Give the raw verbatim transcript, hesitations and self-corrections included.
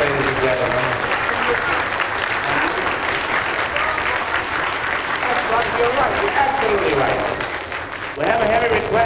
ladies and gentlemen. That's right, you're right, you're absolutely right. We have a heavy request.